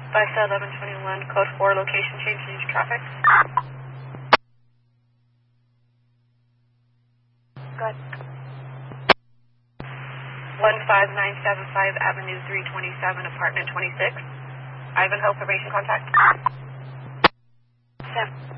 Bicel 1121, code 4, location change due to traffic. Go ahead. 15975 Avenue 327, apartment 26. Ivanhoe, probation contact. Sam.